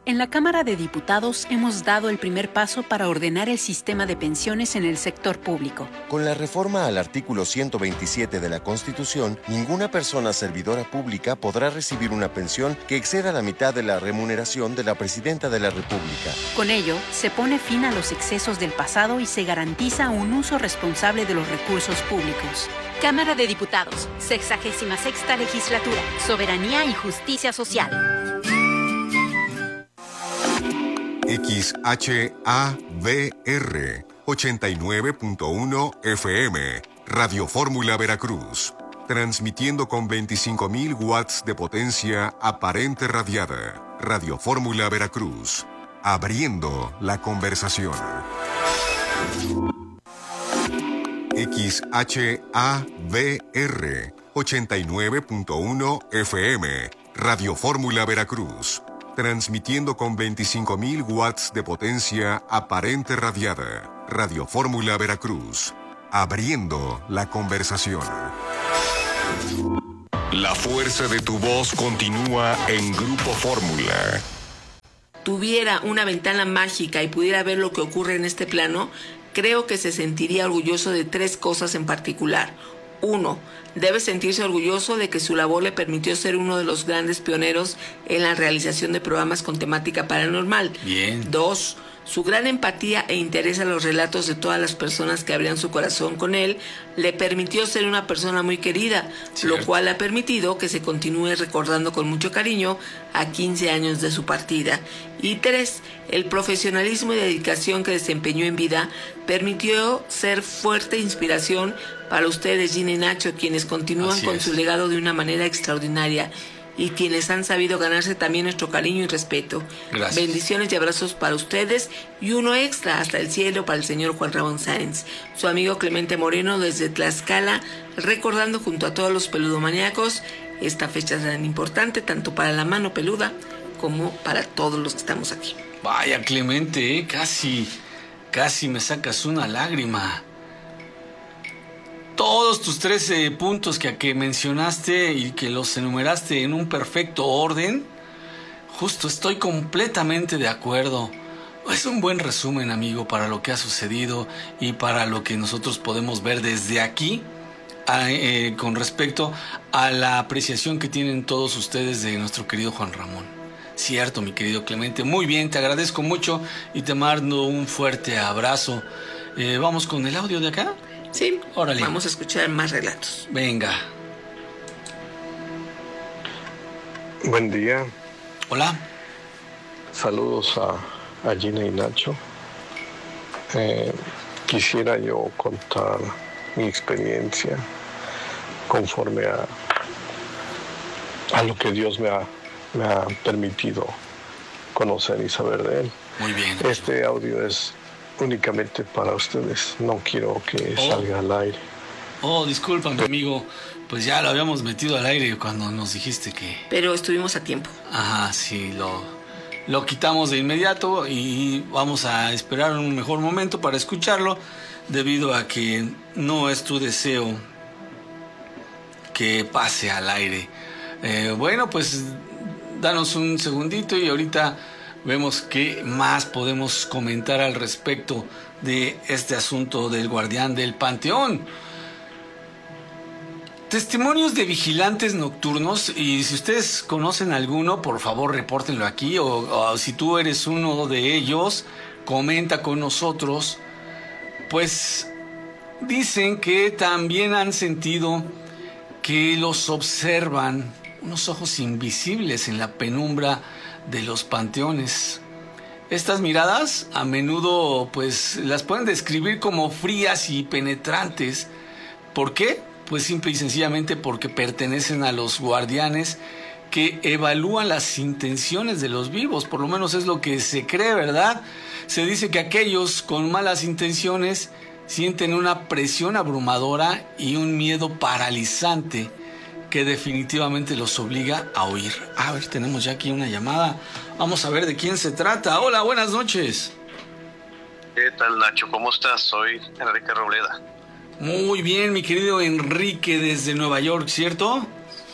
En la Cámara de Diputados hemos dado el primer paso para ordenar el sistema de pensiones en el sector público. Con la reforma al artículo 127 de la Constitución, ninguna persona servidora pública podrá recibir una pensión que exceda la mitad de la remuneración de la Presidenta de la República. Con ello, se pone fin a los excesos del pasado y se garantiza un uso responsable de los recursos públicos. Cámara de Diputados, 66ª Legislatura, Soberanía y Justicia Social. XHABR 89.1 FM, Radio Fórmula Veracruz, transmitiendo con 25.000 watts de potencia aparente radiada. Radio Fórmula Veracruz, abriendo la conversación. XHABR 89.1 FM, Radio Fórmula Veracruz, transmitiendo con 25.000 watts de potencia aparente radiada. Radio Fórmula Veracruz, abriendo la conversación. La fuerza de tu voz continúa en Grupo Fórmula. Tuviera una ventana mágica y pudiera ver lo que ocurre en este plano, creo que se sentiría orgulloso de 3 cosas en particular. 1. Debe sentirse orgulloso de que su labor le permitió ser uno de los grandes pioneros en la realización de programas con temática paranormal. Bien. 2. Su gran empatía e interés a los relatos de todas las personas que abrían su corazón con él le permitió ser una persona muy querida, Cierto. lo cual ha permitido que se continúe recordando con mucho cariño a 15 años de su partida. Y 3. El profesionalismo y dedicación que desempeñó en vida permitió ser fuerte inspiración para ustedes, Gina y Nacho, quienes continúan Así con es. su legado de una manera extraordinaria y quienes han sabido ganarse también nuestro cariño y respeto. Gracias. Bendiciones y abrazos para ustedes y uno extra hasta el cielo para el señor Juan Ramón Sáenz, su amigo Clemente Moreno desde Tlaxcala, recordando junto a todos los peludomaníacos esta fecha tan importante tanto para la mano peluda como para todos los que estamos aquí. Vaya, Clemente, casi me sacas una lágrima. Todos tus 13 puntos que mencionaste y que los enumeraste en un perfecto orden, justo estoy completamente de acuerdo. Es un buen resumen, amigo, para lo que ha sucedido y para lo que nosotros podemos ver desde aquí con respecto a la apreciación que tienen todos ustedes de nuestro querido Juan Ramón. Cierto, mi querido Clemente. Muy bien, te agradezco mucho y te mando un fuerte abrazo. ¿Vamos con el audio de acá? Sí, Órale. Vamos a escuchar más relatos. Venga. Buen día. Hola. Saludos a Gina y Nacho. Quisiera yo contar mi experiencia conforme a lo que Dios me ha permitido conocer y saber de él. Muy bien. Este audio es únicamente para ustedes. No quiero que salga al aire. Discúlpame, amigo. Pues ya lo habíamos metido al aire cuando nos dijiste que... Pero estuvimos a tiempo. Ajá, sí, lo quitamos de inmediato y vamos a esperar un mejor momento para escucharlo, debido a que no es tu deseo que pase al aire. Bueno, pues danos un segundito y ahorita vemos qué más podemos comentar al respecto de este asunto del guardián del Panteón. Testimonios de vigilantes nocturnos, y si ustedes conocen alguno, por favor repórtenlo aquí, o si tú eres uno de ellos, comenta con nosotros. Pues dicen que también han sentido que los observan unos ojos invisibles en la penumbra de los panteones. Estas miradas a menudo pues las pueden describir como frías y penetrantes. ¿Por qué? Pues simple y sencillamente porque pertenecen a los guardianes que evalúan las intenciones de los vivos. Por lo menos es lo que se cree, ¿verdad? Se dice que aquellos con malas intenciones sienten una presión abrumadora y un miedo paralizante que definitivamente los obliga a huir. A ver, tenemos ya aquí una llamada. Vamos a ver de quién se trata. Hola, buenas noches. ¿Qué tal, Nacho? ¿Cómo estás? Soy Enrique Robleda. Muy bien, mi querido Enrique, desde Nueva York, ¿cierto?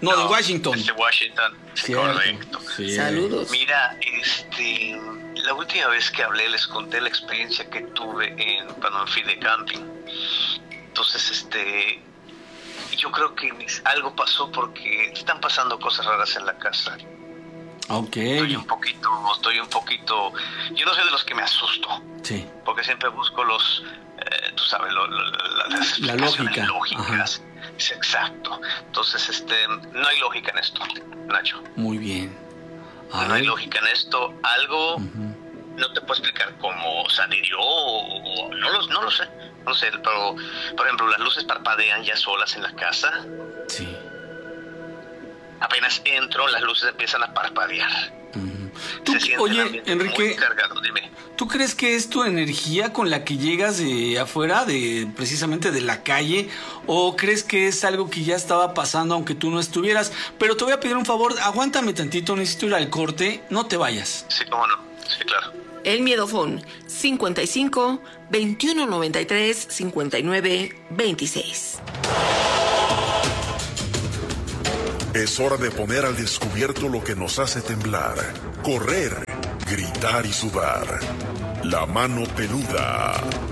No, de Washington. Desde Washington. Cierto, Correcto. sí. Saludos. Mira, la última vez que hablé les conté la experiencia que tuve cuando me fui de camping. Entonces, yo creo que algo pasó porque están pasando cosas raras en la casa. Ok. Estoy un poquito, yo no soy de los que me asusto. Sí. Porque siempre busco tú sabes, las La explicaciones lógica. lógicas. Es exacto. Entonces, no hay lógica en esto, Nacho. Muy bien. A No hay ver. lógica en esto. Algo, no te puedo explicar cómo salió o no lo sé. No sé, pero, por ejemplo, las luces parpadean ya solas en la casa. Sí. Apenas entro, las luces empiezan a parpadear. Tú, Se siente el oye, ambiente Enrique, muy cargado. Dime. ¿tú crees que es tu energía con la que llegas de afuera, precisamente de la calle? ¿O crees que es algo que ya estaba pasando aunque tú no estuvieras? Pero te voy a pedir un favor, aguántame tantito, necesito ir al corte, no te vayas. Sí, cómo no. Sí, claro. El Miedofón 55 21 93 59 26. Es hora de poner al descubierto lo que nos hace temblar, correr, gritar y sudar. La mano peluda.